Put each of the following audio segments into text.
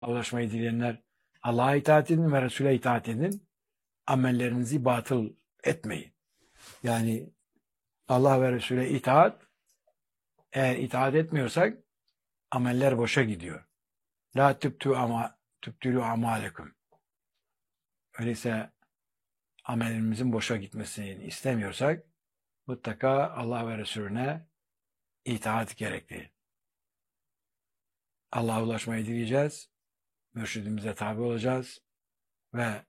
ulaşmayı dileyenler Allah'a itaat edin ve Resul'e itaat edin. Amellerinizi batıl etmeyin. Yani Allah ve Resul'e itaat, eğer itaat etmiyorsak ameller boşa gidiyor. La tübtülü amalekum. Öyleyse amelimizin boşa gitmesini istemiyorsak mutlaka Allah ve Resulüne itaat gerekli. Allah'a ulaşmayı dileyeceğiz, mürşidimize tabi olacağız ve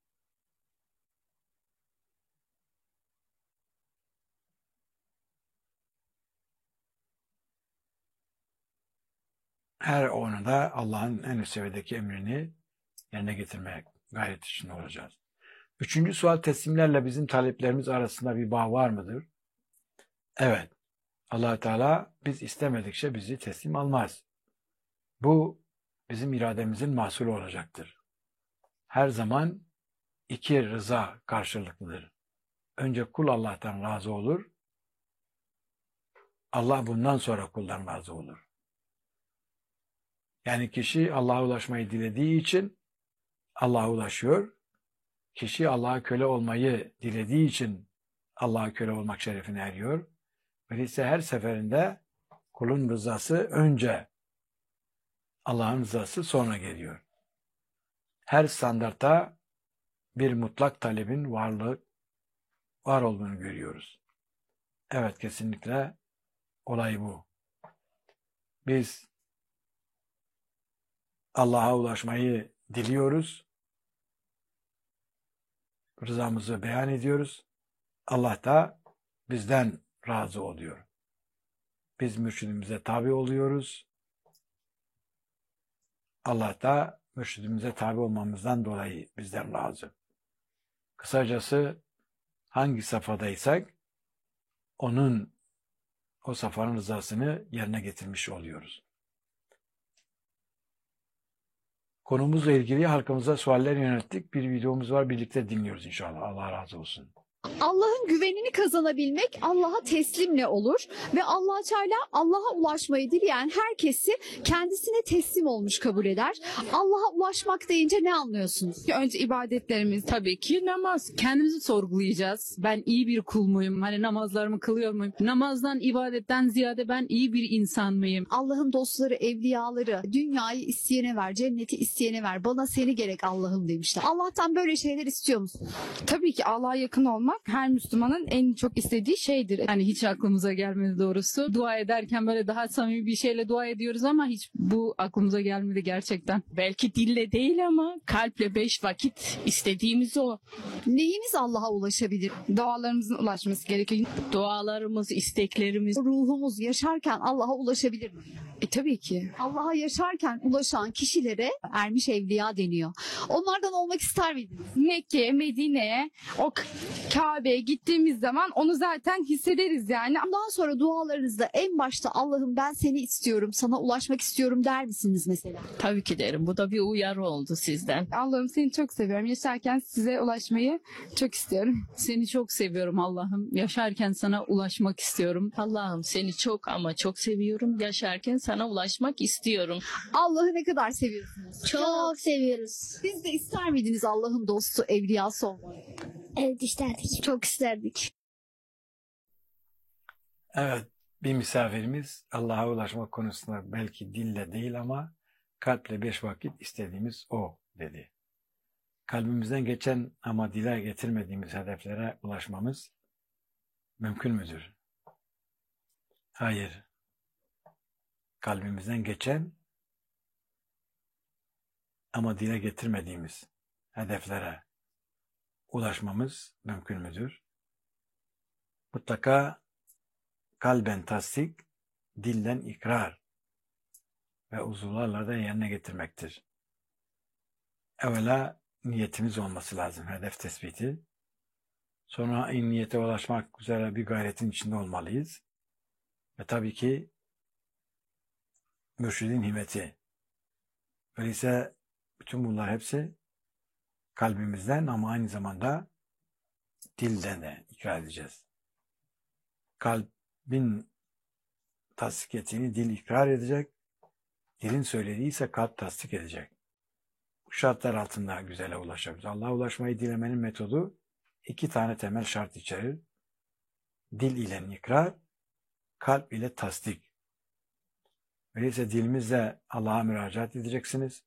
her onu da Allah'ın en üst seviyedeki emrini yerine getirmeye gayret içinde olacağız. Üçüncü sual, teslimlerle bizim taleplerimiz arasında bir bağ var mıdır? Evet. Allah Teala biz istemedikçe bizi teslim almaz. Bu bizim irademizin mahsulü olacaktır. Her zaman iki rıza karşılıklıdır. Önce kul Allah'tan razı olur. Allah bundan sonra kuldan razı olur. Yani kişi Allah'a ulaşmayı dilediği için Allah'a ulaşıyor. Kişi Allah'a köle olmayı dilediği için Allah'a köle olmak şerefine eriyor. Öyleyse her seferinde kulun rızası önce, Allah'ın rızası sonra geliyor. Her standartta bir mutlak talebin var olduğunu görüyoruz. Evet, kesinlikle olay bu. Biz Allah'a ulaşmayı diliyoruz. Rızamızı beyan ediyoruz. Allah da bizden razı oluyor. Biz mürşidimize tabi oluyoruz. Allah da mürşidimize tabi olmamızdan dolayı bizden razı. Kısacası hangi safhadaysak o safhanın rızasını yerine getirmiş oluyoruz. Konumuzla ilgili halkımıza sualler yönelttik. Bir videomuz var, birlikte dinliyoruz inşallah. Allah razı olsun. Allah'ın güvenini kazanabilmek Allah'a teslimle olur ve Allah Teala Allah'a ulaşmayı dileyen herkesi kendisine teslim olmuş kabul eder. Allah'a ulaşmak deyince ne anlıyorsunuz? Önce ibadetlerimiz, tabii ki namaz. Kendimizi sorgulayacağız. Ben iyi bir kul muyum? Hani namazlarımı kılıyor muyum? Namazdan, ibadetten ziyade ben iyi bir insan mıyım? Allah'ın dostları, evliyaları, dünyayı isteyene ver, cenneti isteyene ver, bana seni gerek Allah'ım demişler. Allah'tan böyle şeyler istiyor musun? Tabii ki Allah'a yakın olmak her Müslümanın en çok istediği şeydir. Hani hiç aklımıza gelmedi doğrusu. Dua ederken böyle daha samimi bir şeyle dua ediyoruz ama hiç bu aklımıza gelmedi gerçekten. Belki dille değil ama kalple 5 vakit istediğimiz o. Neyimiz Allah'a ulaşabilir? Dualarımızın ulaşması gerekiyor. Dualarımız, isteklerimiz. Ruhumuz yaşarken Allah'a ulaşabilir mi? Tabii ki. Allah'a yaşarken ulaşan kişilere ermiş evliya deniyor. Onlardan olmak ister miydiniz? Mekke, Medine'ye, o Kabe'ye gittiğimiz zaman onu zaten hissederiz yani. Ondan sonra dualarınızda en başta Allah'ım ben seni istiyorum, sana ulaşmak istiyorum der misiniz mesela? Tabii ki derim. Bu da bir uyarı oldu sizden. Allah'ım seni çok seviyorum. Yaşarken size ulaşmayı çok istiyorum. Seni çok seviyorum Allah'ım. Yaşarken sana ulaşmak istiyorum. Allah'ım seni çok ama çok seviyorum. Yaşarken sana ulaşmak istiyorum. Allah'ı ne kadar seviyorsunuz? Çok seviyoruz. Siz de ister miydiniz Allah'ın dostu, evliyası olmayı? Evet isterdik. Çok isterdik. Evet, bir misafirimiz Allah'a ulaşmak konusunda belki dille değil ama kalple 5 vakit istediğimiz o dedi. Kalbimizden geçen ama dile getirmediğimiz hedeflere ulaşmamız mümkün müdür? Hayır. Kalbimizden geçen ama dile getirmediğimiz hedeflere ulaşmamız mümkün müdür? Mutlaka kalben tasdik, dilden ikrar ve uzuvlarla da yerine getirmektir. Evvela niyetimiz olması lazım, hedef tespiti. Sonra niyete ulaşmak üzere bir gayretin içinde olmalıyız. Ve tabii ki mürşidin himmeti. Öyleyse bütün bunlar hepsi kalbimizden ama aynı zamanda dilden de ikrar edeceğiz. Kalbin tasdik ettiğini dil ikrar edecek, dilin söylediği ise kalp tasdik edecek. şartlar altında güzele ulaşabiliriz. Allah'a ulaşmayı dilemenin metodu 2 tane temel şart içerir. Dil ile ikrar, kalp ile tasdik. Öyleyse dilimizle Allah'a müracaat edeceksiniz.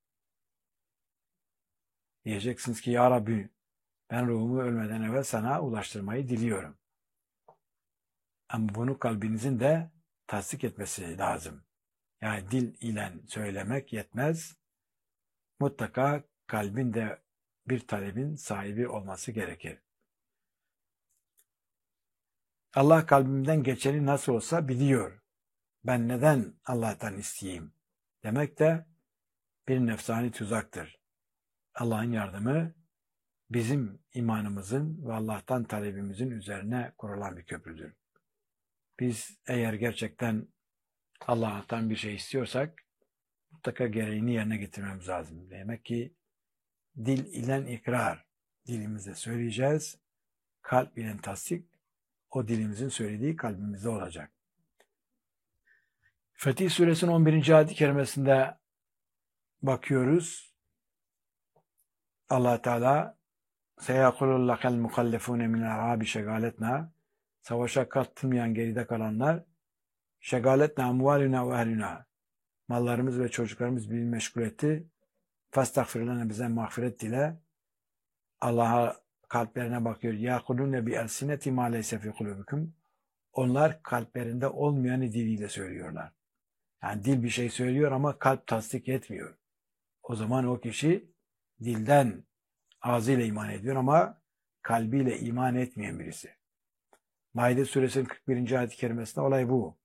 Diyeceksiniz ki ya Rabbi ben ruhumu ölmeden evvel sana ulaştırmayı diliyorum. Ama bunu kalbinizin de tasdik etmesi lazım. Yani dil ile söylemek yetmez. Mutlaka kalbin de bir talebin sahibi olması gerekir. Allah kalbimden geçeni nasıl olsa biliyor. Ben neden Allah'tan isteyeyim? Demek de bir nefsani tuzaktır. Allah'ın yardımı bizim imanımızın ve Allah'tan talebimizin üzerine kurulan bir köprüdür. Biz eğer gerçekten Allah'tan bir şey istiyorsak mutlaka gereğini yerine getirmemiz lazım. Demek ki dil ile ikrar, dilimizde söyleyeceğiz, kalp ile tasdik, o dilimizin söylediği kalbimizde olacak. Fetih Suresinin 11. ayet-i kerimesinde bakıyoruz. Allah Teala "Seyaqulul lekal mukallefune minel arabi şegaletna" savaşa katılmayan geride kalanlar "şegaletna amvalina ve ehlina" mallarımız ve çocuklarımız bizi meşgul etti. "Festagfir lana" bize mağfiret dile. Allah'a kalplerine bakıyor. "Yaqulune bi elsineti ma leyse fi kulubikum" onlar kalplerinde olmayanı diliyle söylüyorlar. Yani dil bir şey söylüyor ama kalp tasdik etmiyor. O zaman o kişi dilden ağzıyla iman ediyor ama kalbiyle iman etmeyen birisi. Maide suresinin 41. ayet-i kerimesinde olay bu.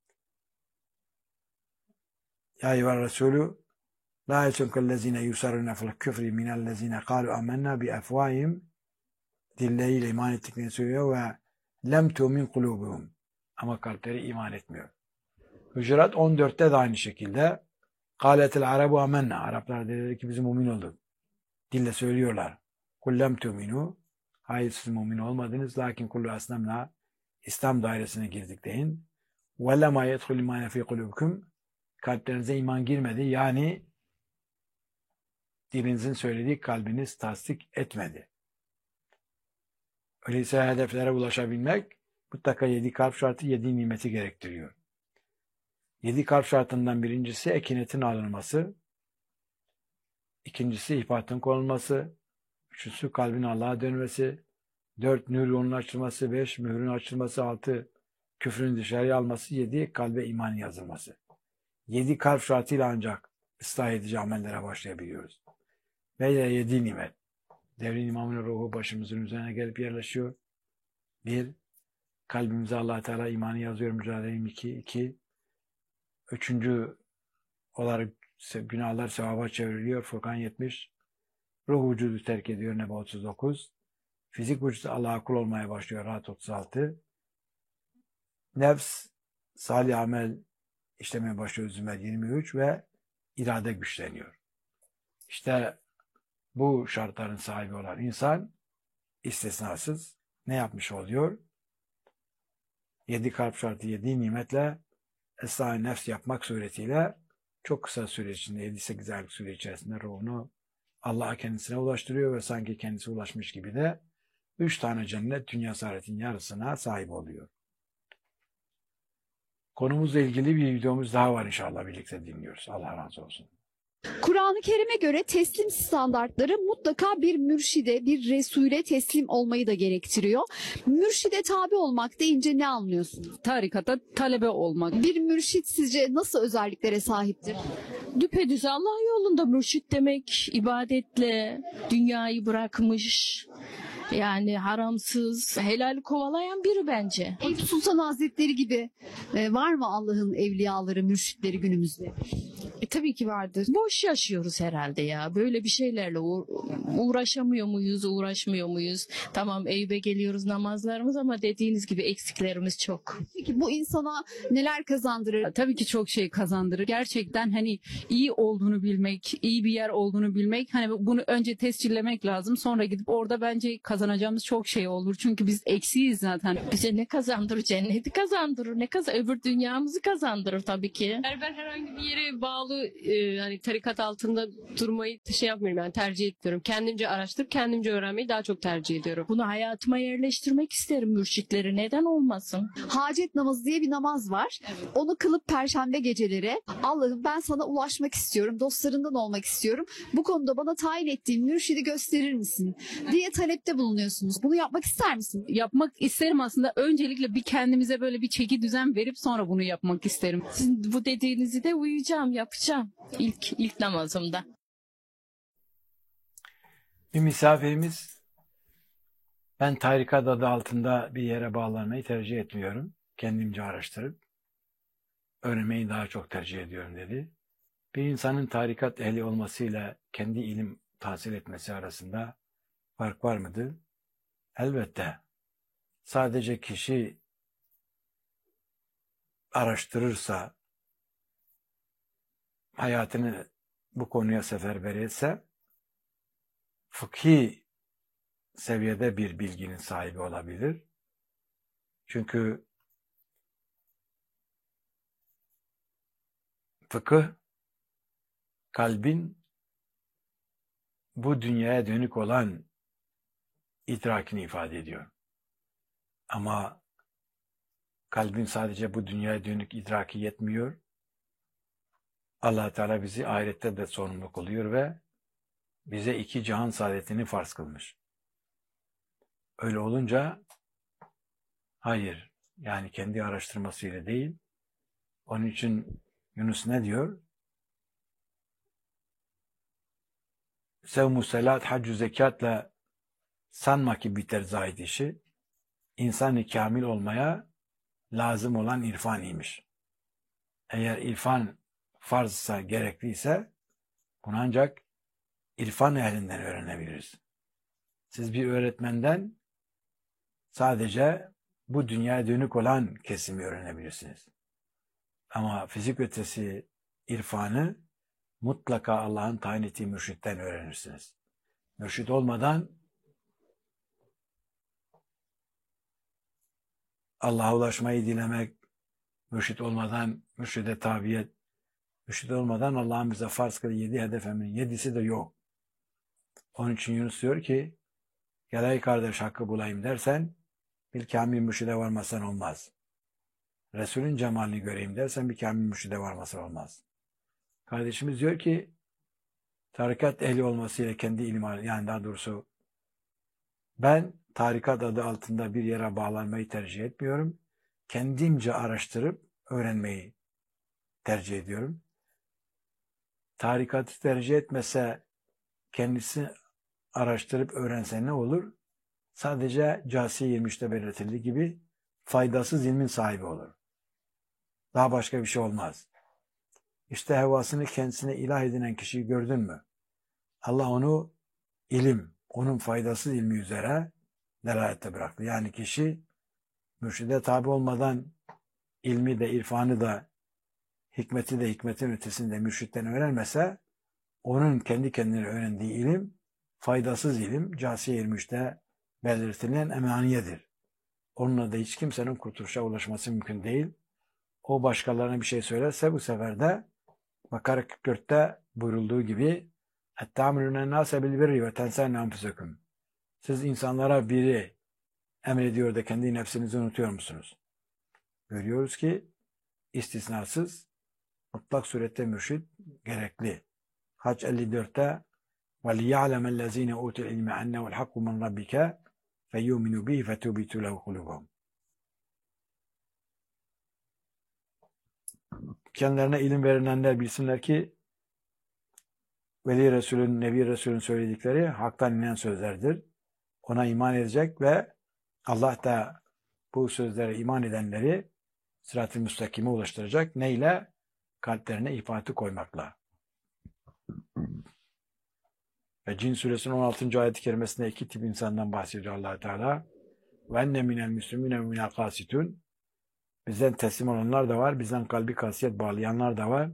Ya eyyühel Resulü la yesunkellezine yusarrune fil küfri minellezine kalu amennâ bi efvâhim dilleriyle iman ettiklerini söylüyor ve lem tu'min kulubuhum ama kalpleri iman etmiyor. Hucurat 14'te de aynı şekilde kâletil arabu amennâ Araplar dediler ki biz mümin olduk. Dille söylüyorlar. Kul lem tu'minu hayır siz mümin olmadınız lakin kullu aslamna İslam dairesine girdik deyin. Ve lemâ yedhul imâne fî kulubukum kalplerinize iman girmedi. Yani dilinizin söylediği kalbiniz tasdik etmedi. Öyleyse hedeflere ulaşabilmek mutlaka 7 kalp şartı 7 nimeti gerektiriyor. 7 kalp şartından birincisi ekinetin alınması, ikincisi ihbatın konulması, üçüncüsü kalbin Allah'a dönmesi, 4 nur yolunun açılması, 5 mührün açılması, 6 küfrün dışarıya alması, 7 kalbe iman yazılması. 7 kalp şartıyla ancak ıslah edici amellere başlayabiliyoruz. Ve 7 nimet. Devrin imamının ruhu başımızın üzerine gelip yerleşiyor. 1. Kalbimize Allah Teala imanı yazıyor. Mücadeleyim 2. Üçüncü olarak günahlar sevaba çevriliyor. Furkan 70. Ruh vücudu terk ediyor. Neba 39. Fizik vücudu Allah'a kul olmaya başlıyor. Rahat 36. Nefs salih amel işlemeye başlıyor. Zümer 23 ve irade güçleniyor. İşte bu şartların sahibi olan insan istisnasız ne yapmış oluyor? 7 kalp şartı 7 nimetle Esra-i nefs yapmak suretiyle çok kısa süre içinde 7-8 aylık süre içerisinde ruhunu Allah'a kendisine ulaştırıyor ve sanki kendisi ulaşmış gibi de 3 tane cennet dünya saadetin yarısına sahip oluyor. Konumuzla ilgili bir videomuz daha var inşallah birlikte dinliyoruz. Allah razı olsun. Kur'an-ı Kerim'e göre teslim standartları mutlaka bir mürşide, bir Resul'e teslim olmayı da gerektiriyor. Mürşide tabi olmak deyince ne anlıyorsunuz? Tarikata talebe olmak. Bir mürşit sizce nasıl özelliklere sahiptir? Düpedüz Allah yolunda mürşit demek, ibadetle dünyayı bırakmış, yani haramsız, helal kovalayan biri bence. Eyüp Sultan Hazretleri gibi var mı Allah'ın evliyaları, mürşitleri günümüzde? Tabii ki vardır. Boş yaşıyoruz herhalde ya. Böyle bir şeylerle uğraşamıyor muyuz, uğraşmıyor muyuz? Tamam Eyüp'e geliyoruz namazlarımız ama dediğiniz gibi eksiklerimiz çok. Peki bu insana neler kazandırır? Tabii ki çok şey kazandırır. Gerçekten hani iyi olduğunu bilmek, iyi bir yer olduğunu bilmek, hani bunu önce tescillemek lazım. Sonra gidip orada bence kazanacağımız çok şey olur. Çünkü biz eksiyiz zaten. Bize ne kazandırır? Cenneti kazandırır. Öbür dünyamızı kazandırır tabii ki. Eğer ben herhangi bir yere bağlı bağlı hani tarikat altında durmayı şey yapmıyorum, yani tercih etmiyorum. Kendimce araştırıp kendimce öğrenmeyi daha çok tercih ediyorum. Bunu hayatıma yerleştirmek isterim, mürşitleri. Neden olmasın? Hacet namazı diye bir namaz var. Onu kılıp perşembe geceleri Allah'ım ben sana ulaşmak istiyorum, dostlarından olmak istiyorum. Bu konuda bana tayin ettiğin mürşidi gösterir misin diye talepte bulunuyorsunuz. Bunu yapmak ister misin? Yapmak isterim aslında. Öncelikle bir kendimize böyle bir çeki düzen verip sonra bunu yapmak isterim. Sizin bu dediğinizi de uyuyacağım, yapacağım. İlk namazımda. Bir misafirimiz, ben tarikat adı altında bir yere bağlanmayı tercih etmiyorum. Kendimce araştırıp öğrenmeyi daha çok tercih ediyorum dedi. Bir insanın tarikat ehli olmasıyla kendi ilim tahsil etmesi arasında fark var mıdır? Elbette. Sadece kişi araştırırsa, hayatını bu konuya seferber etse, fıkhi seviyede bir bilginin sahibi olabilir. Çünkü fıkıh, kalbin bu dünyaya dönük olan idrakini ifade ediyor. Ama kalbin sadece bu dünyaya dönük idraki yetmiyor. Allah Teala bizi ahirette de sorumlu kılıyor ve bize 2 cihan saadetini farz kılmış. Öyle olunca hayır, yani kendi araştırmasıyla değil. Onun için Yunus ne diyor? Sevmu selat, haccü zekatla sanma ki biter zahid işi. İnsan-ı kamil olmaya lazım olan irfan imiş. Eğer irfan farzsa, gerekliyse bunu ancak irfan ehlinden öğrenebiliriz. Siz bir öğretmenden sadece bu dünyaya dönük olan kesimi öğrenebilirsiniz. Ama fizik ötesi irfanı mutlaka Allah'ın tayin ettiği mürşitten öğrenirsiniz. Mürşit olmadan Allah'a ulaşmayı dilemek, mürşit olmadan mürşide tabiyet, mürşit olmadan Allah'ın bize farz kıldığı 7 hedef emrinin 7'si de yok. Onun için Yunus diyor ki, gel ey kardeş hakkı bulayım dersen, bir kamil mürşide varmasan olmaz. Resulün cemalini göreyim dersen bir kamil mürşide varmasan olmaz. Kardeşimiz diyor ki, tarikat ehli olmasıyla kendi ilim, yani daha doğrusu ben tarikat adı altında bir yere bağlanmayı tercih etmiyorum. Kendimce araştırıp öğrenmeyi tercih ediyorum. Tarikatı tercih etmese, kendisi araştırıp öğrense ne olur? Sadece Câsiye 23'te belirtildiği gibi faydasız ilmin sahibi olur. Daha başka bir şey olmaz. İşte hevasını kendisine ilah edinen kişiyi gördün mü? Allah onu ilim, onun faydasız ilmi üzere delalette bıraktı. Yani kişi mürşide tabi olmadan ilmi de, irfanı da, hikmeti de, hikmetin ötesinde mürşitten öğrenmese, onun kendi kendine öğrendiği ilim faydasız ilim. Câsiye 23'te belirtilen emaniyedir. Onunla da hiç kimsenin kurtuluşa ulaşması mümkün değil. O başkalarına bir şey söylerse bu sefer de Bakara 44'te buyurulduğu gibi اَتَّعْمِلُونَ النَّاسَ بِالْبِرِّ وَتَنْسَيْنَ أَنْفُسَكُمْ. Siz insanlara biri emrediyor da kendi nefsinizi unutuyor musunuz? Görüyoruz ki istisnasız mutlak surette mürşid gerekli. Hac 54'te وَلِيَعْلَمَ الَّذ۪ينَ اُوتُوا الْاِلْمَ اَنَّهُ الْحَقُّ مِنْ رَبِّكَ فَيُؤْمِنُوا بِهِ فَتُوبِتُ لَهُ قُلُوبُهُمْ. Kendilerine ilim verilenler bilsinler ki Veli Resul'ün, Nebi Resul'ün söyledikleri haktan inen sözlerdir. Ona iman edecek ve Allah da bu sözlere iman edenleri sırat-ı müstakime ulaştıracak. Neyle? Kalplerine ifatı koymakla. Ve Cin suresinin 16. ayet-i kerimesinde 2 tip insandan bahsediyor Allah Teala. Ve enne minel müslümine ve minel kasitun. Bizden teslim olanlar da var. Bizden kalbi kasiyet bağlayanlar da var.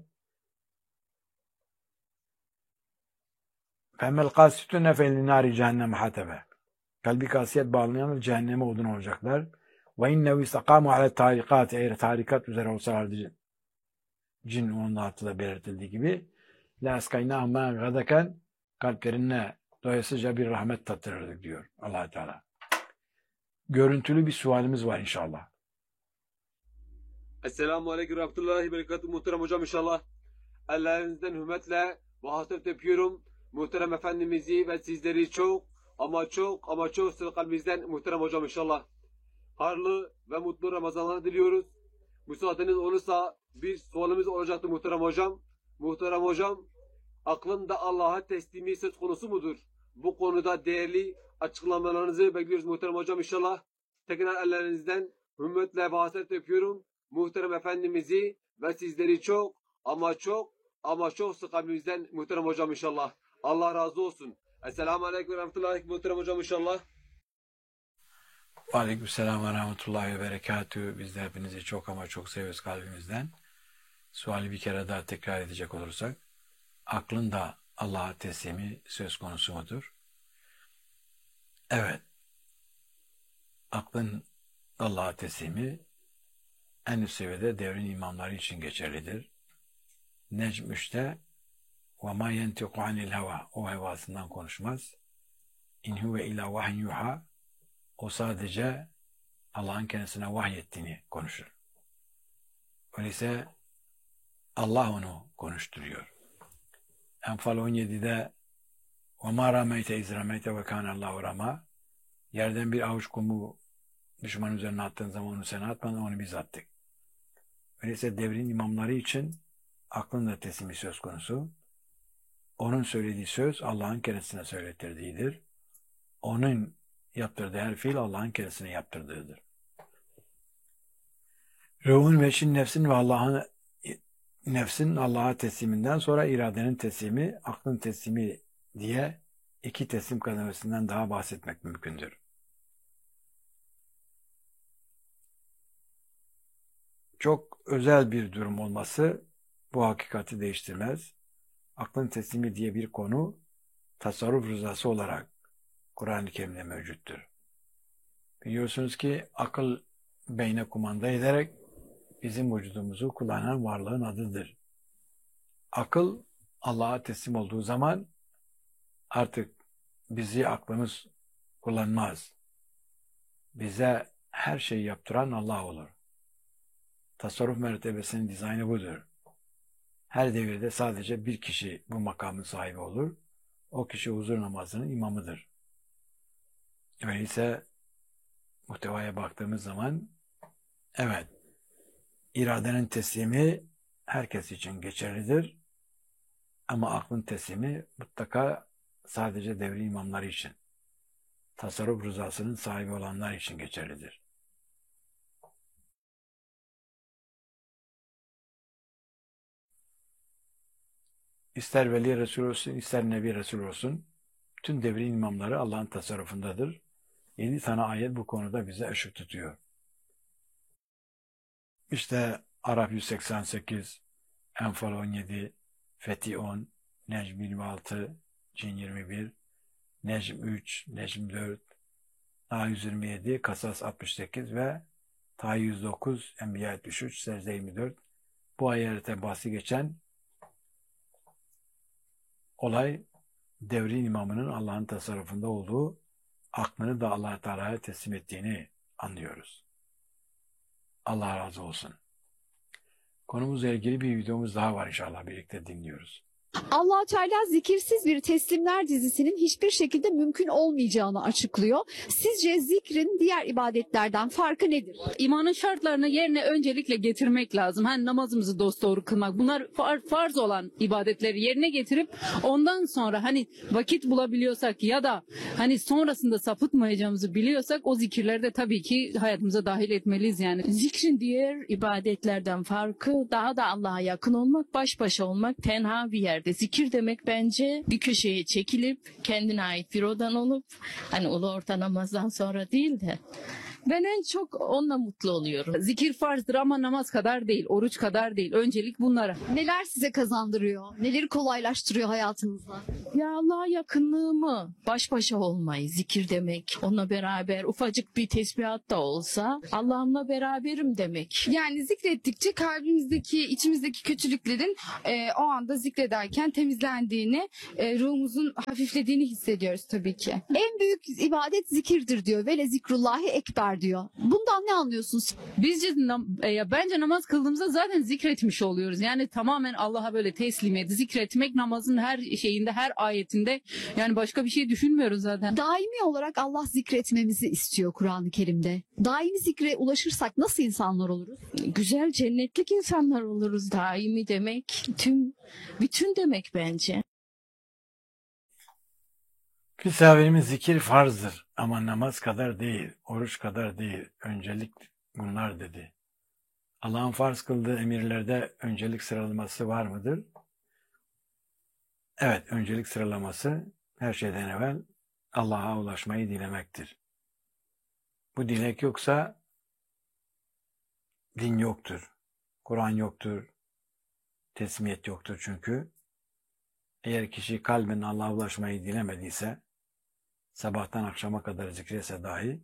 Femmel kasitun efenli nari cehenneme hatebe. Kalbi kasiyet bağlayanlar cehenneme odun olacaklar. Ve innehu istakamu ale tarikat. Eğer tarikat üzere olsalardı Cin 16'da belirtildiği gibi la eskayna ma gadakan kalplerine doyasıca bir rahmet tattırırdık diyor Allah Teala. Görüntülü bir sualimiz var inşallah. Esselamu Aleyküm Rahmetullahi Berekatuhu. Muhterem hocam inşallah. Ellerinizden hürmetle ve hasret öpüyorum. Muhterem Efendimiz'i ve sizleri çok ama çok sıra kalbimizden muhterem hocam inşallah. Hayırlı ve mutlu Ramazanlar diliyoruz. Müsaadeniz olursa bir sualimiz olacaktı muhterem hocam. Muhterem hocam, aklında Allah'a teslimi söz konusu mudur? Bu konuda değerli açıklamalarınızı bekliyoruz muhterem hocam inşallah. Tekrar ellerinizden hürmetle ve hasret öpüyorum. Muhterem Efendimiz'i ve sizleri çok ama çok sık kalbimizden muhterem hocam inşallah. Allah razı olsun. Esselamu Aleyküm ve Rahmetullahi muhterem hocam inşallah. Aleykümselam ve rahmetullahi ve berekatühü. Biz de hepinizi çok ama çok seviyoruz kalbimizden. Suali bir kere daha tekrar edecek olursak, aklın da Allah'a teslimi söz konusu mudur? Evet. Aklın Allah'a teslimi en üst seviyede devrin imamları için geçerlidir. Necm 3'te وَمَا يَنْتِقُ عَنِ الْهَوَى O hevasından konuşmaz. اِنْ هُوَ اِلَى وَحْيٌ يُوحَى O sadece Allah'ın kendisine vahyettiğini konuşur. Öyleyse Allah onu konuşturuyor. Enfal 17'de وَمَا رَمَيْتَ اِذْ رَمَيْتَ وَكَانَ اللّٰهُ رَمَى Yerden bir avuç kumu düşmanın üzerine attığın zaman onu sen atmadın, onu biz attık. Öyleyse devrin imamları için aklın da teslimi söz konusu. Onun söylediği söz Allah'ın kendisine söylettirdiğidir. Onun yaptırdığı her fiil Allah'ın kendisine yaptırdığıdır. Ruhun ve için nefsin Allah'a tesliminden sonra iradenin teslimi, aklın teslimi diye iki teslim kademesinden daha bahsetmek mümkündür. Çok özel bir durum olması bu hakikati değiştirmez. Aklın teslimi diye bir konu tasarruf rızası olarak Kur'an-ı Kerim'de mevcuttur. Biliyorsunuz ki akıl beyne kumanda ederek bizim vücudumuzu kullanan varlığın adıdır. Akıl Allah'a teslim olduğu zaman artık bizi aklımız kullanmaz. Bize her şeyi yaptıran Allah olur. Tasarruf mertebesinin dizaynı budur. Her devirde sadece bir kişi bu makamın sahibi olur. O kişi huzur namazının imamıdır. Öyleyse muhtevaya baktığımız zaman evet, iradenin teslimi herkes için geçerlidir. Ama aklın teslimi mutlaka sadece devri imamları için, tasarruf rızasının sahibi olanlar için geçerlidir. İster Veli Resul olsun, ister Nebi Resul olsun, tüm devrin imamları Allah'ın tasarrufundadır. 7 tane ayet bu konuda bize ışık tutuyor. İşte Araf 188, Enfal 17, Fetih 10, Necm 26, Cin 21, Necm 3, Necm 4, Nahl 127, Kasas 68 ve Taha 109, Enbiya 73, Secde 24. Bu ayette bahsi geçen olay devrin imamının Allah'ın tasarrufunda olduğu, aklını da Allah Teala'ya teslim ettiğini anlıyoruz. Allah razı olsun. Konumuzla ilgili bir videomuz daha var inşallah, birlikte dinliyoruz. Allah Teala zikirsiz bir teslimler dizisinin hiçbir şekilde mümkün olmayacağını açıklıyor. Sizce zikrin diğer ibadetlerden farkı nedir? İmanın şartlarını yerine öncelikle getirmek lazım. Hani namazımızı dosdoğru kılmak. Bunlar farz olan ibadetleri yerine getirip ondan sonra hani vakit bulabiliyorsak ya da hani sonrasında sapıtmayacağımızı biliyorsak o zikirleri de tabii ki hayatımıza dahil etmeliyiz yani. Zikrin diğer ibadetlerden farkı daha da Allah'a yakın olmak, baş başa olmak, tenha bir yerde. Zikir demek bence bir köşeye çekilip kendine ait bir odan olup hani ulu orta namazdan sonra değil de Ben en çok onunla mutlu oluyorum. Zikir farzdır ama namaz kadar değil, oruç kadar değil. Öncelik bunlara. Neler size kazandırıyor? Neleri kolaylaştırıyor hayatınızda? Ya Allah'a yakınlığımı, baş başa olmayı, zikir demek, onunla beraber ufacık bir tesbihat da olsa Allah'ımla beraberim demek. Yani zikrettikçe kalbimizdeki, içimizdeki kötülüklerin o anda zikrederken temizlendiğini, ruhumuzun hafiflediğini hissediyoruz tabii ki. En büyük ibadet zikirdir diyor. Vele zikrullahi ekber diyor. Bundan ne anlıyorsunuz? Bizce bence namaz kıldığımızda zaten zikretmiş oluyoruz. Yani tamamen Allah'a böyle teslimiyet, zikretmek namazın her şeyinde, her ayetinde. Yani başka bir şey düşünmüyoruz zaten. Daimi olarak Allah zikretmemizi istiyor Kur'an-ı Kerim'de. Daimi zikre ulaşırsak nasıl insanlar oluruz? Güzel cennetlik insanlar oluruz. Daimi demek, bütün demek bence. Misafirimiz zikir farzdır ama namaz kadar değil, oruç kadar değil. Öncelik bunlar dedi. Allah'ın farz kıldığı emirlerde öncelik sıralaması var mıdır? Evet, öncelik sıralaması her şeyden evvel Allah'a ulaşmayı dilemektir. Bu dilek yoksa din yoktur, Kur'an yoktur, teslimiyet yoktur çünkü. Eğer kişi kalben Allah'a ulaşmayı dilemediyse, sabahtan akşama kadar zikretse dahi,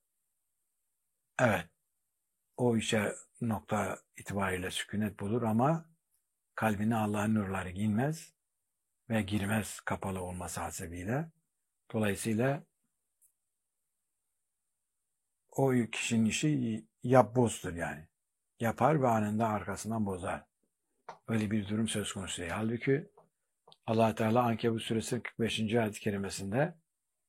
evet, o işe nokta itibariyle sükunet bulur ama kalbine Allah'ın nurları girmez ve girmez kapalı olması hasebiyle. Dolayısıyla o kişinin işi yapbozdur yani. Yapar ve anında arkasından bozar. Öyle bir durum söz konusu değil. Halbuki Allah Teala Ankebut suresinin 45. ayet-i kerimesinde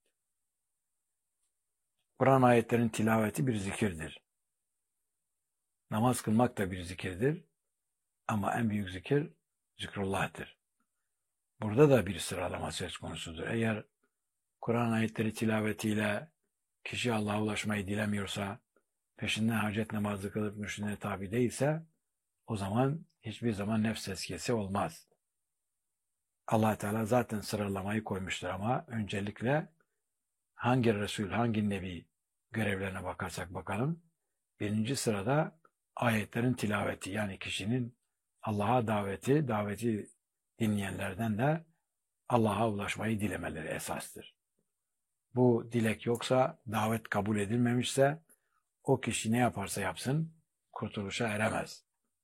Kur'an ayetlerinin tilaveti bir zikirdir. Namaz kılmak da bir zikirdir. Ama en büyük zikir zikrullah'tır. Burada da bir sıralama söz konusudur. Eğer Kur'an ayetleri tilavetiyle kişi Allah'a ulaşmayı dilemiyorsa, peşinden hacet namazı kılıp mürşidine tabi değilse, o zaman hiçbir zaman nefs tezkiyesi olmaz. Allah Teala zaten sıralamayı koymuştur ama öncelikle hangi Resul, hangi Nebi görevlerine bakarsak bakalım, birinci sırada ayetlerin tilaveti, yani kişinin Allah'a daveti dinleyenlerden de Allah'a ulaşmayı dilemeleri esastır. Bu dilek yoksa, davet kabul edilmemişse, o kişi ne yaparsa yapsın, kurtuluşa eremez.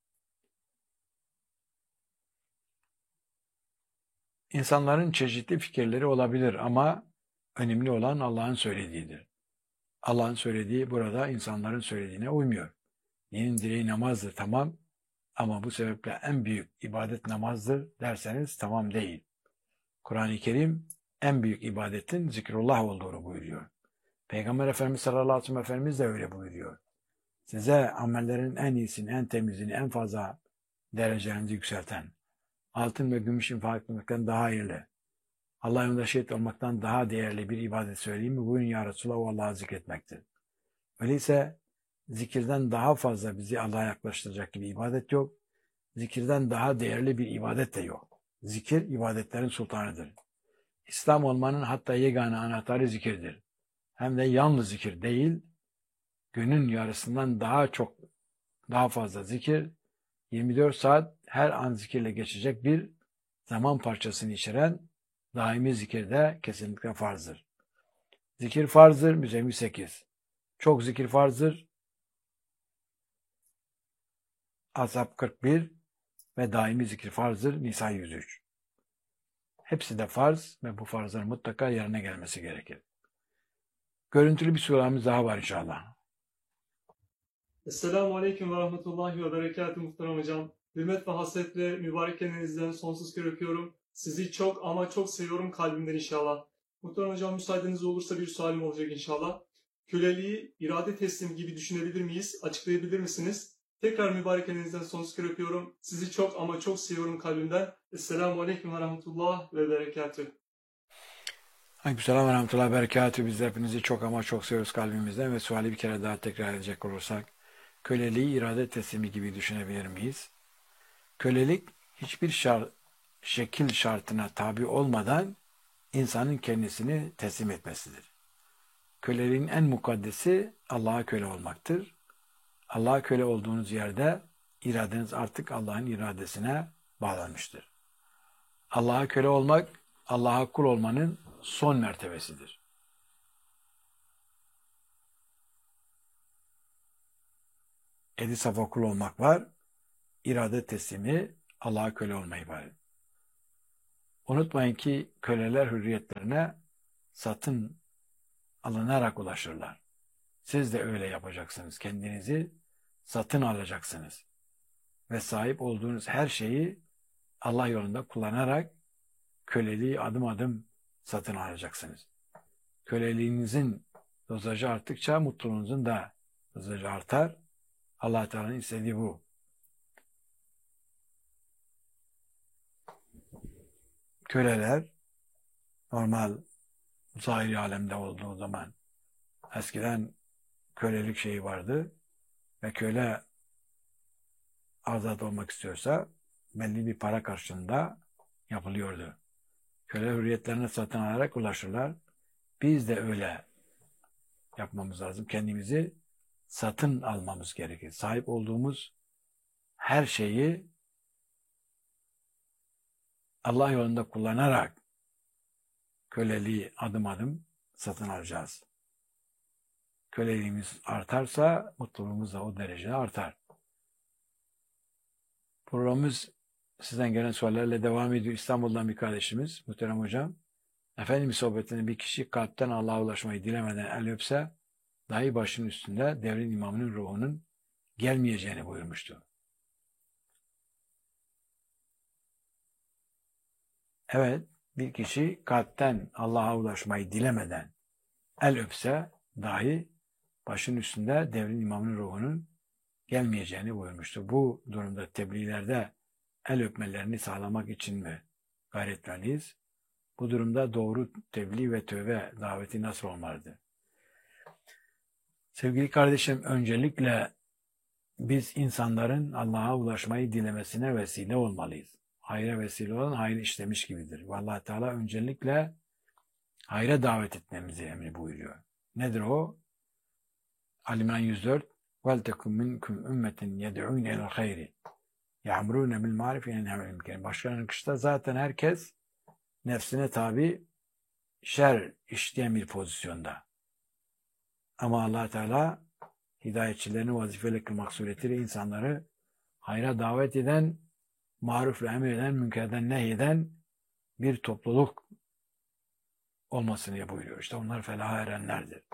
İnsanların çeşitli fikirleri olabilir ama önemli olan Allah'ın söylediğidir. Allah'ın söylediği burada insanların söylediğine uymuyor. Dinin direği namazdır, tamam, ama bu sebeple en büyük ibadet namazdır derseniz tamam değil. Kur'an-ı Kerim en büyük ibadetin zikrullah olduğunu buyuruyor. Peygamber Efendimiz sallallahu aleyhi ve sellem Efendimiz de öyle buyuruyor. Size amellerin en iyisini, en temizini, en fazla derecelerinizi yükselten, altın ve gümüş infak etmekten daha hayırlı, Allah yolunda şehit olmaktan daha değerli bir ibadet söyleyeyim mi? Buyurun ya Resulallah, o Allah'ı zikretmektir. Öyleyse zikirden daha fazla bizi Allah'a yaklaştıracak bir ibadet yok. Zikirden daha değerli bir ibadet de yok. Zikir ibadetlerin sultanıdır. İslam olmanın hatta yegane anahtarı zikirdir. Hem de yalnız zikir değil, günün yarısından daha fazla zikir, 24 saat her an zikirle geçecek bir zaman parçasını içeren daimi zikir de kesinlikle farzdır. Zikir farzdır, Müzzemmil 8. Çok zikir farzdır, Ashab 41 ve daimi zikir farzdır, Nisa 103. Hepsi de farz ve bu farzların mutlaka yerine gelmesi gerekir. Görüntülü bir suremiz daha var inşallah. Esselamu Aleyküm ve Rahmetullahi ve Berekatuhu muhterem hocam. Hürmet ve hasretle mübarek elinizden sonsuz kere öpüyorum. Sizi çok ama çok seviyorum kalbimden inşallah. Muhterem hocam, müsaadeniz olursa bir sualim olacak inşallah. Köleliği irade teslim gibi düşünebilir miyiz? Açıklayabilir misiniz? Tekrar mübarek elinizden sonsuz kere öpüyorum. Sizi çok ama çok seviyorum kalbimden. Esselamu Aleyküm ve Rahmetullah ve Berekatuhu. Aleykümselam ve rahmetullahi ve berekatuhu. Biz de hepinizi çok ama çok seviyoruz kalbimizden ve suali bir kere daha tekrar edecek olursak, köleliği irade teslimi gibi düşünebilir miyiz? Kölelik hiçbir şekil şartına tabi olmadan insanın kendisini teslim etmesidir. Köleliğin en mukaddesi Allah'a köle olmaktır. Allah'a köle olduğunuz yerde iradeniz artık Allah'ın iradesine bağlanmıştır. Allah'a köle olmak, Allah'a kul olmanın son mertebesidir. Edi safa kul olmak var, irade teslimi Allah'a köle olmayı var. Unutmayın ki köleler hürriyetlerine satın alınarak ulaşırlar. Siz de öyle yapacaksınız. Kendinizi satın alacaksınız. Ve sahip olduğunuz her şeyi Allah yolunda kullanarak köleliği adım adım satın alacaksınız. Köleliğinizin dozajı arttıkça mutluluğunuzun da dozajı artar. Allah Teala'nın istediği bu. Köleler normal zahiri alemde olduğu zaman eskiden kölelik şeyi vardı ve köle azat olmak istiyorsa belli bir para karşılığında yapılıyordu. Köle hürriyetlerine satın alarak ulaşırlar. Biz de öyle yapmamız lazım. Kendimizi satın almamız gerekir. Sahip olduğumuz her şeyi Allah yolunda kullanarak köleliği adım adım satın alacağız. Köleliğimiz artarsa mutluluğumuz da o derecede artar. Programımız sizden gelen sorularla devam ediyor. İstanbul'dan bir kardeşimiz, muhterem hocam. Efendimiz sohbetinde bir kişi kalpten Allah'a ulaşmayı dilemeden el öpse, dahi başının üstünde devrin imamının ruhunun gelmeyeceğini buyurmuştu. Evet, bir kişi kalpten Allah'a ulaşmayı dilemeden el öpse dahi başının üstünde devrin imamının ruhunun gelmeyeceğini buyurmuştu. Bu durumda tebliğlerde el öpmelerini sağlamak için mi gayret etmeliyiz? Bu durumda doğru tebliğ ve tövbe daveti nasıl olmalıdır? Sevgili kardeşim, öncelikle biz insanların Allah'a ulaşmayı dilemesine vesile olmalıyız. Hayra vesile olan hayır işlemiş gibidir. Allah Teala öncelikle hayra davet etmemizi emri buyuruyor. Nedir o? Ali-İmran 104 وَلْتَكُمْ مِنْكُمْ اُمَّةٍ يَدْعُونَ اِلَى الْخَيْرِ يَعْمُرُونَ بِالْمَعْرِفِ يَنْهَوْنَ الْمُنكَرِ. Başlangıçta zaten herkes nefsine tabi şer işleyen bir pozisyonda. Ama Allah Teala hidayetçilerini vazifeli kılmak suretiyle insanları hayra davet eden, marufla emreden, münkerden nehyeden bir topluluk olmasını buyuruyor. İşte onlar felaha erenlerdir.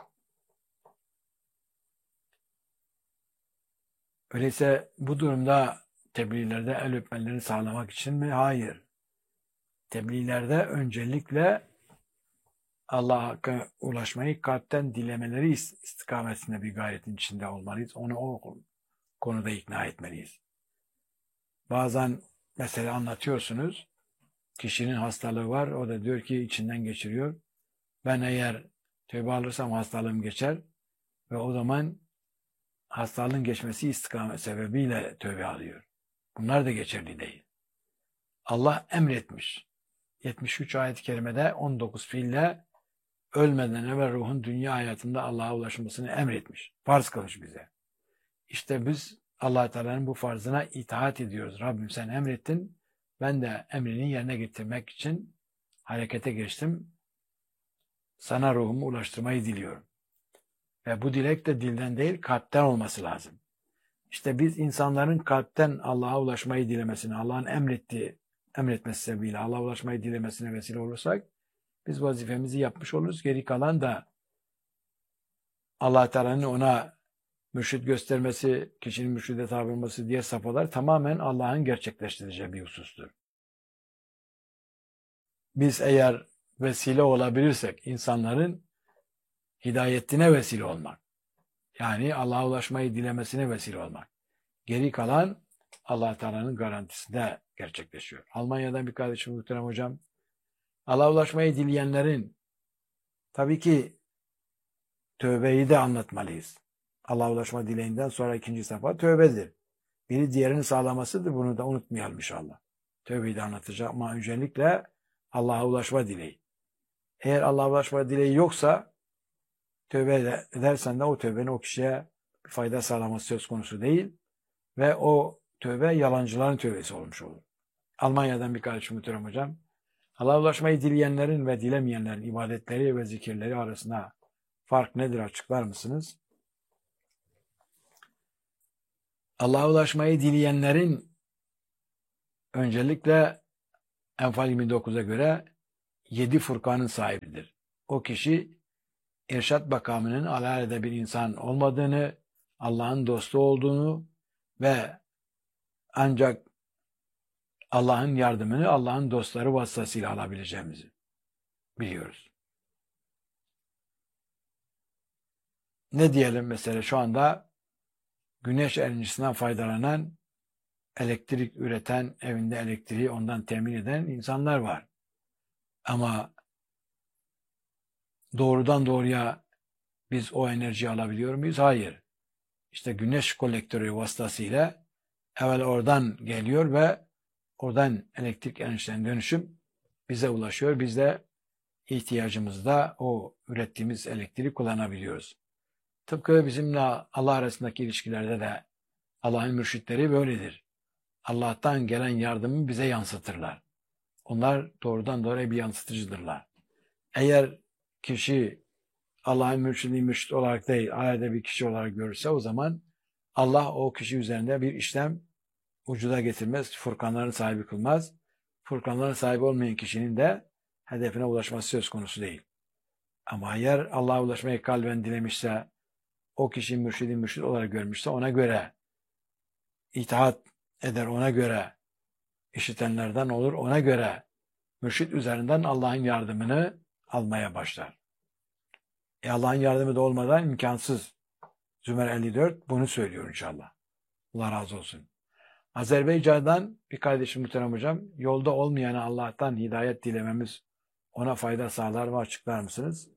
Öyleyse bu durumda tebliğlerde el öpmelerini sağlamak için mi? Hayır. Tebliğlerde öncelikle Allah'a ulaşmayı kalpten dilemeleri istikametinde bir gayretin içinde olmalıyız. Onu o konuda ikna etmeliyiz. Bazen mesela anlatıyorsunuz, kişinin hastalığı var, o da diyor ki içinden geçiriyor. Ben eğer tövbe alırsam hastalığım geçer ve o zaman hastalığın geçmesi istikamet sebebiyle tövbe alıyor. Bunlar da geçerli değil. Allah emretmiş. 73 ayet-i kerimede 19 fiille ölmeden evvel ruhun dünya hayatında Allah'a ulaşmasını emretmiş. Farz kılmış bize. İşte biz Allah Teala'nın bu farzına itaat ediyoruz. Rabbim sen emrettin. Ben de emrini yerine getirmek için harekete geçtim. Sana ruhumu ulaştırmayı diliyorum. Ve bu dilek de dilden değil kalpten olması lazım. İşte biz insanların kalpten Allah'a ulaşmayı dilemesine, Allah'ın emretmesi sebebiyle Allah'a ulaşmayı dilemesine vesile olursak biz vazifemizi yapmış oluruz. Geri kalan da Allah Teala'nın ona mürşid göstermesi, kişinin mürşide tabi olması diye safhalar tamamen Allah'ın gerçekleştireceği bir husustur. Biz eğer vesile olabilirsek insanların hidayetine vesile olmak, yani Allah'a ulaşmayı dilemesine vesile olmak. Geri kalan Allah Teala'nın garantisinde gerçekleşiyor. Almanya'dan bir kardeşim muhterem hocam, Allah'a ulaşmayı dileyenlerin tabii ki tövbeyi de anlatmalıyız. Allah'a ulaşma dileğinden sonra ikinci safha tövbedir. Biri diğerini sağlamasıdır. Bunu da unutmayalım inşallah. Tövbeyi de anlatacağım ama öncelikle Allah'a ulaşma dileği. Eğer Allah'a ulaşma dileği yoksa Tövbe edersen de o tövbenin o kişiye bir fayda sağlaması söz konusu değil ve o tövbe yalancıların tövbesi olmuş olur. Almanya'dan bir kardeşim muhterem hocam. Allah'a ulaşmayı dileyenlerin ve dilemeyenlerin ibadetleri ve zikirleri arasında fark nedir açıklar mısınız? Allah'a ulaşmayı dileyenlerin öncelikle Enfal 29'a göre 7 Furkan'ın sahibidir. O kişi irşat makamının alelade bir insan olmadığını, Allah'ın dostu olduğunu ve ancak Allah'ın yardımını Allah'ın dostları vasıtasıyla alabileceğimizi biliyoruz. Ne diyelim mesela şu anda güneş enerjisinden faydalanan, elektrik üreten, evinde elektriği ondan temin eden insanlar var. Ama doğrudan doğruya biz o enerjiyi alabiliyor muyuz? Hayır. İşte güneş kolektörü vasıtasıyla evvel oradan geliyor ve oradan elektrik enerjisine dönüşüm bize ulaşıyor. Biz de ihtiyacımızda o ürettiğimiz elektriği kullanabiliyoruz. Tıpkı bizimle Allah arasındaki ilişkilerde de Allah'ın mürşitleri böyledir. Allah'tan gelen yardımı bize yansıtırlar. Onlar doğrudan doğruya bir yansıtıcıdırlar. Eğer kişi Allah'ın mürşidi mürşit olarak değil, alelade bir kişi olarak görürse o zaman Allah o kişi üzerinde bir işlem vücuda getirmez, Furkanların sahibi kılmaz. Furkanların sahibi olmayan kişinin de hedefine ulaşması söz konusu değil. Ama eğer Allah'a ulaşmayı kalben dilemişse, o kişi mürşidi mürşit olarak görmüşse ona göre itaat eder, ona göre işitenlerden olur, ona göre mürşit üzerinden Allah'ın yardımını almaya başlar. Allah'ın yardımı da olmadan imkansız. Zümer 54 bunu söylüyor inşallah. Allah razı olsun. Azerbaycan'dan bir kardeşim muhterem hocam, yolda olmayana Allah'tan hidayet dilememiz ona fayda sağlar mı, açıklar mısınız?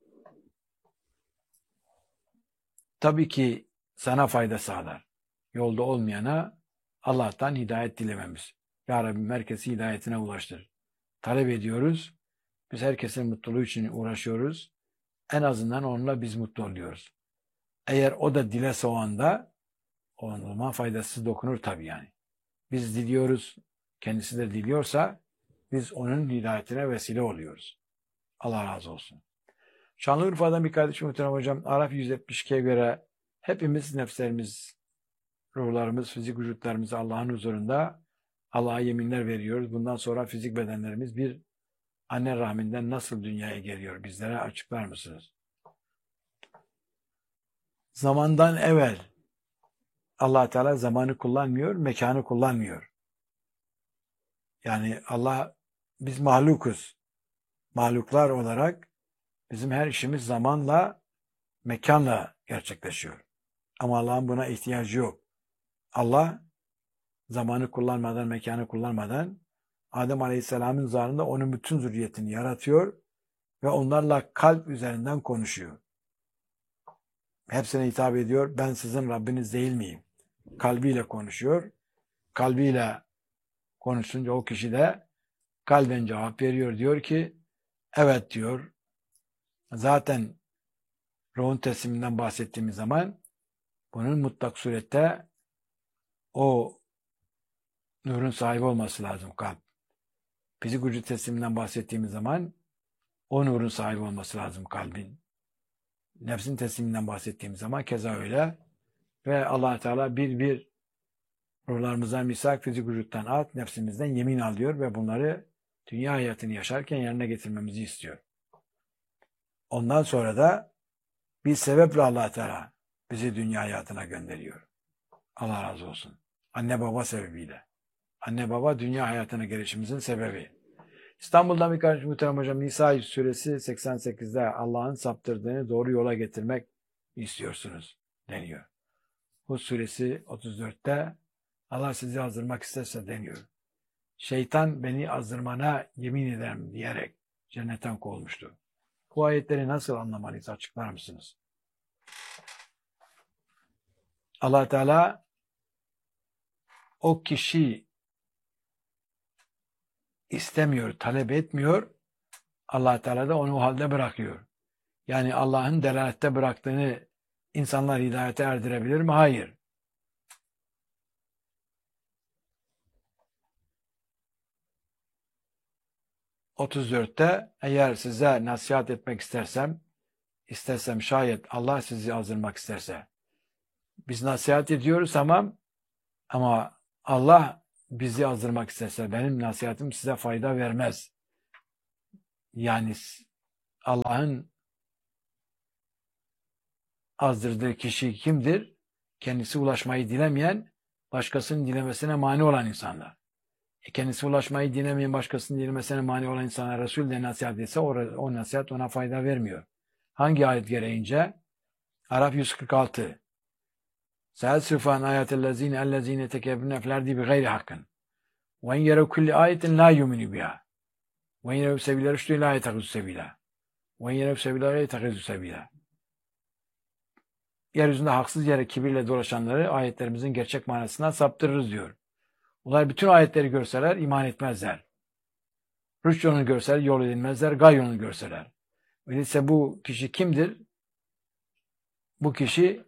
Tabii ki sana fayda sağlar. Yolda olmayana Allah'tan hidayet dilememiz. Ya Rabbi herkesi hidayetine ulaştır. Talep ediyoruz. Biz herkesin mutluluğu için uğraşıyoruz. En azından onunla biz mutlu oluyoruz. Eğer o da dilese o anda, o zaman faydasız dokunur tabii yani. Biz diliyoruz, kendisi de diliyorsa biz onun hidayetine vesile oluyoruz. Allah razı olsun. Şanlıurfa'dan bir kardeşim muhterem hocam, Araf 172'ye göre hepimiz nefslerimiz, ruhlarımız, fizik vücutlarımız Allah'ın huzurunda Allah'a yeminler veriyoruz. Bundan sonra fizik bedenlerimiz bir anne rahminden nasıl dünyaya geliyor? Bizlere açıklar mısınız? Zamandan evvel Allah Teala zamanı kullanmıyor, mekanı kullanmıyor. Yani Allah, biz mahlukuz. Mahluklar olarak bizim her işimiz zamanla, mekanla gerçekleşiyor. Ama Allah'ın buna ihtiyacı yok. Allah zamanı kullanmadan, mekanı kullanmadan Adem Aleyhisselam'ın zarında onun bütün zürriyetini yaratıyor ve onlarla kalp üzerinden konuşuyor. Hepsine hitap ediyor. Ben sizin Rabbiniz değil miyim? Kalbiyle konuşuyor. Kalbiyle konuşunca o kişi de kalben cevap veriyor. Diyor ki evet diyor. Zaten ruhun tesliminden bahsettiğimiz zaman bunun mutlak surette o nurun sahibi olması lazım kalp. Fizik vücut tesliminden bahsettiğimiz zaman o nurun sahibi olması lazım kalbin. Nefsin tesliminden bahsettiğimiz zaman keza öyle. Ve Allah Teala bir ruhlarımızdan misak, fizik vücuttan at, nefsimizden yemin al diyor ve bunları dünya hayatını yaşarken yerine getirmemizi istiyor. Ondan sonra da bir sebeple Allah Teala bizi dünya hayatına gönderiyor. Allah razı olsun. Anne baba sebebiyle. Anne baba dünya hayatına gelişimizin sebebi. İstanbul'dan bir kardeşim muhterem hocam, Nisa suresi 88'de Allah'ın saptırdığını doğru yola getirmek istiyorsunuz deniyor. Hud suresi 34'te Allah sizi azdırmak isterse deniyor. Şeytan beni azdırmana yemin ederim diyerek cennetten kovulmuştu. Bu ayetleri nasıl anlamalıyız, açıklar mısınız? Allah Teala o kişi istemiyor, talep etmiyor. Allah Teala da onu o halde bırakıyor. Yani Allah'ın delalette bıraktığını insanlar hidayete erdirebilir mi? Hayır. ...34'te eğer size nasihat etmek istersem şayet Allah sizi azdırmak isterse. Biz nasihat ediyoruz tamam ama Allah bizi azdırmak isterse benim nasihatim size fayda vermez. Yani Allah'ın azdırdığı kişi kimdir? Kendisi ulaşmayı dilemeyen, başkasının dilemesine mani olan insanlar. Kendisi ulaşmayı dilemeyen, başkasının dilemesine mani olan insana Resul de nasihat etse o nasihat ona fayda vermiyor. Hangi ayet gereğince? Araf 146. Seelsifan ayetellezine ellezine tekebbürne flerdi bi gayri hakkın. Ve in yerev kulli ayetin la yuminu biha. Ve in yerev sebile rüştü la yetekizu sebila. Ve in yerev sebile la yetekizu sebila. Yeryüzünde haksız yere kibirle dolaşanları ayetlerimizin gerçek manasından saptırırız diyor. Onlar bütün ayetleri görseler iman etmezler. Rüşt yolunu görseler yol edilmezler, gay yolunu görseler. Öyleyse bu kişi kimdir? Bu kişi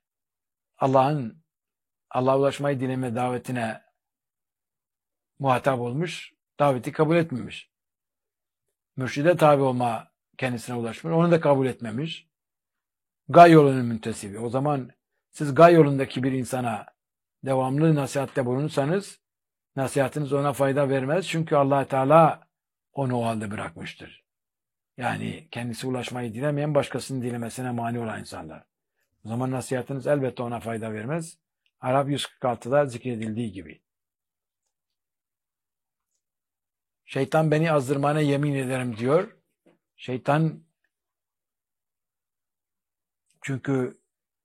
Allah'a ulaşmayı dileme davetine muhatap olmuş, daveti kabul etmemiş. Mürşide tabi olma kendisine ulaşmış, onu da kabul etmemiş. Gay yolunun müntesibi. O zaman siz gay yolundaki bir insana devamlı nasihatte bulunursanız nasihatiniz ona fayda vermez. Çünkü Allah Teala onu o halde bırakmıştır. Yani kendisi ulaşmayı dilemeyen başkasının dilemesine mani olan insanlar. O zaman nasihatiniz elbette ona fayda vermez. Arap 146'da zikredildiği gibi. Şeytan beni azdırmana yemin ederim diyor. Şeytan çünkü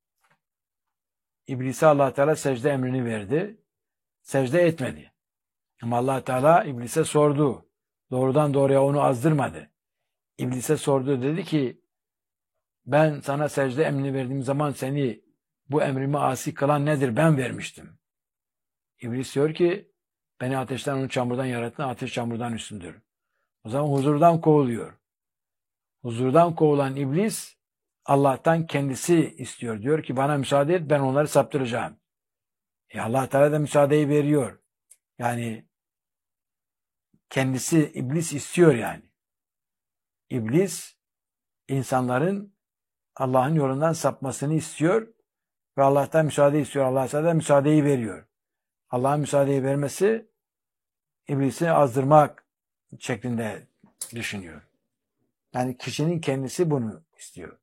İblise Allah Teala secde emrini verdi. Secde etmedi. Ama Allah Teala İblise sordu. Doğrudan doğruya onu azdırmadı. İblise sordu, dedi ki ben sana secde emrini verdiğim zaman seni bu emrimi asi kılan nedir? Ben vermiştim. İblis diyor ki beni ateşten onu çamurdan yarattın, ateş çamurdan üstündür. O zaman huzurdan kovuluyor. Huzurdan kovulan iblis Allah'tan kendisi istiyor. Diyor ki bana müsaade et ben onları saptıracağım. Allah Teala da müsaadeyi veriyor. Yani kendisi iblis istiyor yani. İblis insanların Allah'ın yolundan sapmasını istiyor ve Allah'tan müsaade istiyor. Allah Teala da müsaadeyi veriyor. Allah'ın müsaadeyi vermesi iblisi azdırmak şeklinde düşünüyor. Yani kişinin kendisi bunu istiyor.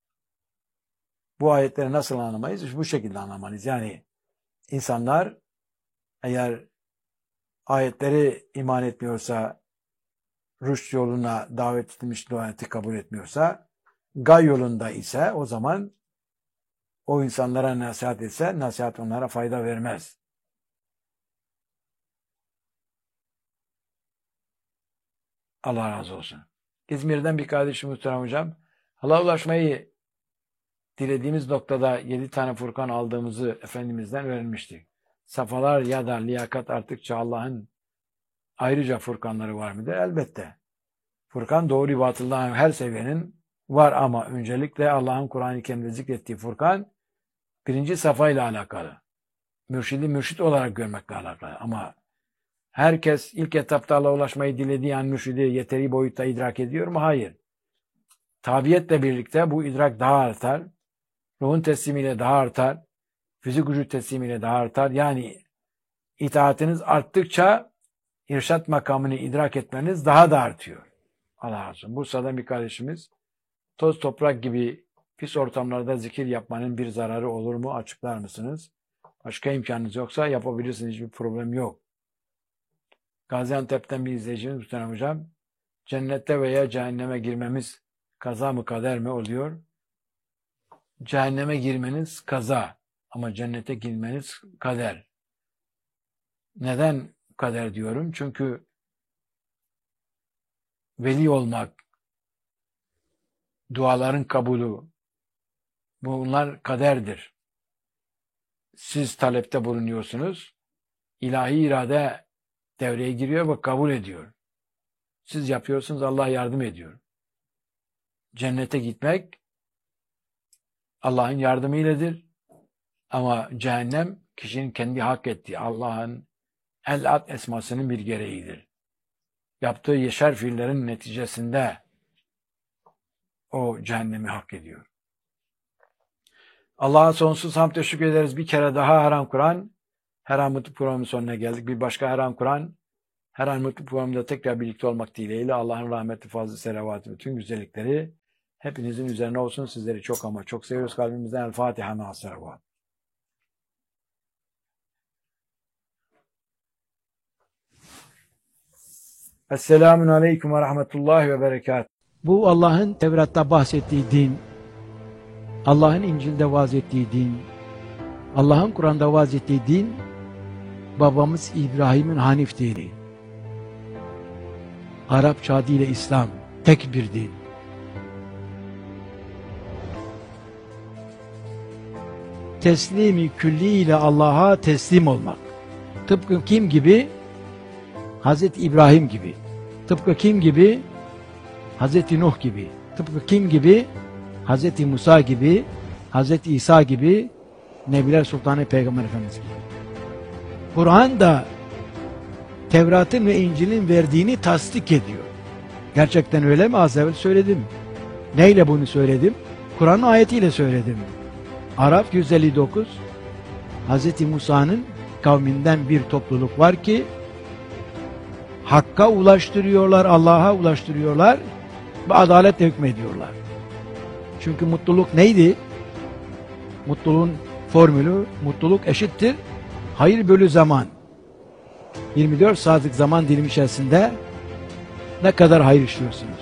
Bu ayetleri nasıl anlamayız? Bu şekilde anlamalıyız. Yani insanlar eğer ayetleri iman etmiyorsa, rüşt yoluna davet edilmiş daveti kabul etmiyorsa, gay yolunda ise o zaman o insanlara nasihat etse, nasihat onlara fayda vermez. Allah razı olsun. İzmir'den bir kardeşim muhterem hocam, Allah'a ulaşmayı dilediğimiz noktada 7 tane Furkan aldığımızı Efendimiz'den öğrenmiştik. Safalar ya da liyakat arttıkça Allah'ın ayrıca Furkanları var mıdır? Elbette. Furkan doğru batıldığın her seviyenin var ama öncelikle Allah'ın Kur'an-ı Kerim'de zikrettiği Furkan birinci safhayla alakalı. Mürşidi mürşit olarak görmekle alakalı. Ama herkes ilk etapta Allah'a ulaşmayı dilediği an mürşidi yeteri boyutta idrak ediyor mu? Hayır. Tabiyetle birlikte bu idrak daha artar. Ruhun teslimiyle daha artar. Fizik vücut teslimiyle daha artar. Yani itaatiniz arttıkça irşat makamını idrak etmeniz daha da artıyor. Allah razı olsun. Bursa'dan bir kardeşimiz toz toprak gibi pis ortamlarda zikir yapmanın bir zararı olur mu? Açıklar mısınız? Başka imkanınız yoksa yapabilirsiniz. Hiçbir problem yok. Gaziantep'ten bir izleyicimiz Muhterem Hocam, cennette veya cehenneme girmemiz kaza mı kader mi oluyor? Cehenneme girmeniz kaza ama cennete girmeniz kader. Neden kader diyorum? Çünkü veli olmak, duaların kabulü, bunlar kaderdir. Siz talepte bulunuyorsunuz, ilahi irade devreye giriyor ve kabul ediyor. Siz yapıyorsunuz, Allah yardım ediyor. cennete gitmek Allah'ın yardımıyladır. Ama cehennem kişinin kendi hak ettiği Allah'ın El-Ad esmasının bir gereğidir. Yaptığı yeşer fiillerin neticesinde o cehennemi hak ediyor. Allah'a sonsuz hamd teşekkür ederiz. Bir kere daha Her An Kur'an, Her An Mutlu programının sonuna geldik. Bir başka Her An Kur'an, Her An Mutlu programında tekrar birlikte olmak dileğiyle Allah'ın rahmeti, fazlı, selavatı, bütün güzellikleri hepinizin üzerine olsun. Sizleri çok ama çok seviyoruz kalbimizden. El Fatiha ma'as selavat. Esselamun aleyküm ve rahmetullahi ve berekat. Bu Allah'ın Tevrat'ta bahsettiği din, Allah'ın İncil'de vaaz ettiği din, Allah'ın Kur'an'da vaaz ettiği din, babamız İbrahim'in Hanif dini. Arapça adıyla İslam, tek bir din. Teslimi külliyle Allah'a teslim olmak. Tıpkı kim gibi? Hazreti İbrahim gibi. Tıpkı kim gibi? Hazreti Nuh gibi. Tıpkı kim gibi? Hazreti Musa gibi, Hazreti İsa gibi, Nebiler Sultanı Peygamber Efendimiz gibi. Kur'an da Tevrat'ın ve İncil'in verdiğini tasdik ediyor. Gerçekten öyle mi? Az evvel söyledim. Neyle bunu söyledim? Kur'an ayetiyle söyledim. Araf 159, Hazreti Musa'nın kavminden bir topluluk var ki Hakk'a ulaştırıyorlar, Allah'a ulaştırıyorlar ve adaletle hükmediyorlar. Çünkü mutluluk neydi? Mutluluğun formülü, mutluluk eşittir hayır bölü zaman. 24 saatlik zaman dilimi içerisinde ne kadar hayır işliyorsunuz?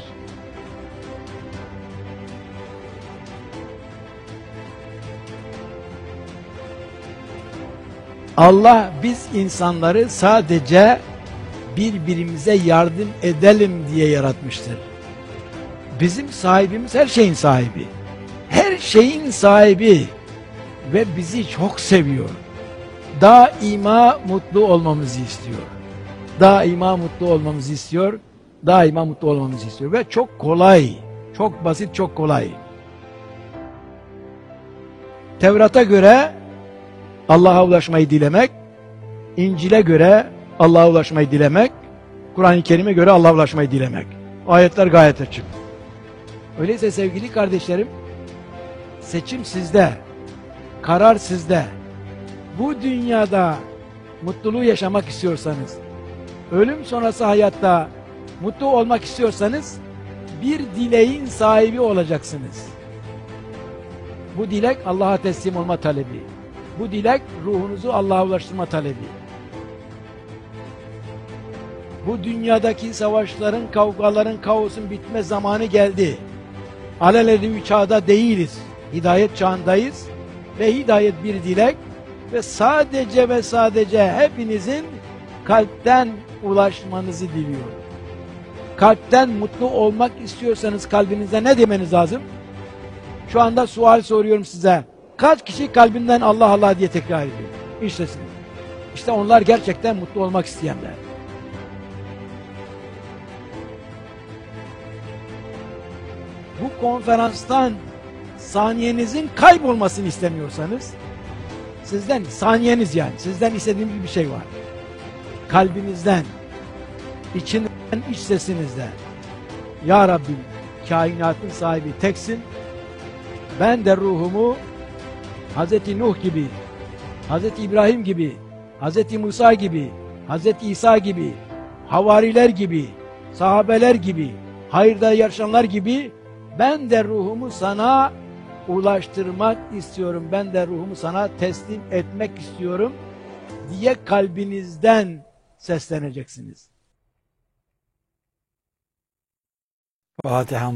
Allah biz insanları sadece birbirimize yardım edelim diye yaratmıştır. Bizim sahibimiz her şeyin sahibi. Her şeyin sahibi ve bizi çok seviyor. Daima mutlu olmamızı istiyor. Daima mutlu olmamızı istiyor. Daima mutlu olmamızı istiyor. Ve çok kolay, çok basit, çok kolay. Tevrat'a göre Allah'a ulaşmayı dilemek, İncil'e göre Allah'a ulaşmayı dilemek, Kur'an-ı Kerim'e göre Allah'a ulaşmayı dilemek. Ayetler gayet açık. Öyleyse sevgili kardeşlerim, seçim sizde, karar sizde. Bu dünyada mutluluğu yaşamak istiyorsanız, ölüm sonrası hayatta mutlu olmak istiyorsanız, bir dileğin sahibi olacaksınız. Bu dilek Allah'a teslim olma talebi. Bu dilek ruhunuzu Allah'a ulaştırma talebi. Bu dünyadaki savaşların, kavgaların, kaosun bitme zamanı geldi. Alelade bir çağda değiliz. Hidayet çağındayız. Ve hidayet bir dilek. Ve sadece ve sadece hepinizin kalpten ulaşmanızı diliyorum. Kalpten mutlu olmak istiyorsanız kalbinizde ne demeniz lazım? Şu anda sual soruyorum size. Kaç kişi kalbinden Allah Allah diye tekrar ediyor? İşte onlar gerçekten mutlu olmak isteyenler. Bu konferanstan saniyenizin kaybolmasını istemiyorsanız, sizden saniyeniz yani, sizden istediğim bir şey var. Kalbinizden, içinden, iç sesinizden. Ya Rabbim, kainatın sahibi teksin. Ben de ruhumu Hazreti Nuh gibi, Hazreti İbrahim gibi, Hazreti Musa gibi, Hazreti İsa gibi, havariler gibi, sahabeler gibi, hayırda yarışanlar gibi ben de ruhumu sana ulaştırmak istiyorum. Ben de ruhumu sana teslim etmek istiyorum diye kalbinizden sesleneceksiniz. Fatiha.